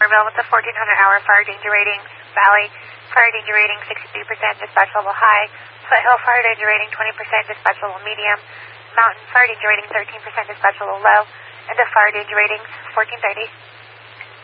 Carmel with the 1400-hour fire danger rating. Valley, fire danger rating 63%, dispatch level high. Foothill, fire danger rating 20%, dispatch level medium. Mountain, fire danger rating 13%, dispatch level low. And the fire danger ratings 1430.